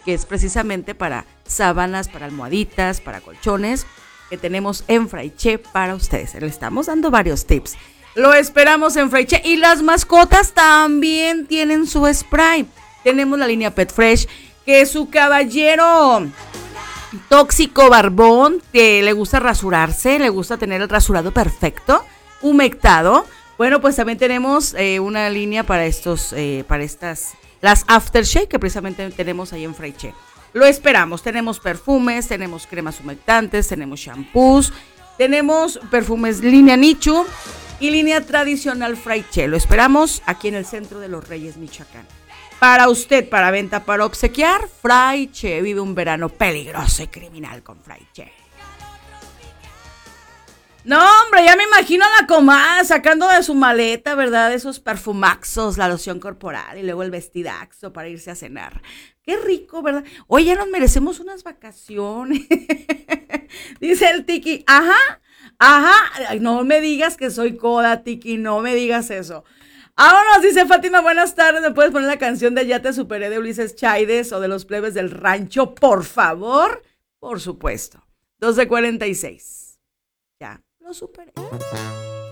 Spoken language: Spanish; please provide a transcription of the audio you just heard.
que es precisamente para sábanas, para almohaditas, para colchones, que tenemos en Fraiche para ustedes. Le estamos dando varios tips. Lo esperamos en Fraiche. Y las mascotas también tienen su spray. Tenemos la línea Pet Fresh, que es su caballero tóxico barbón, que le gusta rasurarse, le gusta tener el rasurado perfecto, humectado. Bueno, pues también tenemos una línea para las aftershave que precisamente tenemos ahí en Fraiche. Lo esperamos. Tenemos perfumes, tenemos cremas humectantes, tenemos shampoos, tenemos perfumes línea Nichu y línea tradicional Fraiche. Lo esperamos aquí en el centro de Los Reyes, Michoacán. Para usted, para venta, para obsequiar, Fraiche. Vive un verano peligroso y criminal con Fraiche. No, hombre, ya me imagino a la comadre sacando de su maleta, ¿verdad? Esos perfumaxos, la loción corporal y luego el vestidaxo para irse a cenar. Qué rico, ¿verdad? Hoy ya nos merecemos unas vacaciones. Dice el Tiki, ajá. Ay, no me digas que soy coda, Tiki, no me digas eso. Vámonos, dice Fátima, buenas tardes. ¿Me puedes poner la canción de Ya te superé de Ulises Chaides o de Los Plebes del Rancho, por favor? Por supuesto. 2:46. Ya lo superé.